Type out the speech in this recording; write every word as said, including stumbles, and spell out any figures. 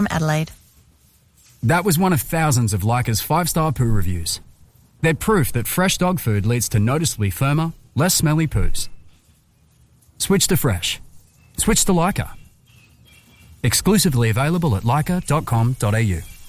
Adelaide. That was one of thousands of Leica's five-star poo reviews. They're proof that fresh dog food leads to noticeably firmer, less smelly poos. Switch to fresh. Switch to Leica. Exclusively available at leica dot com dot a u.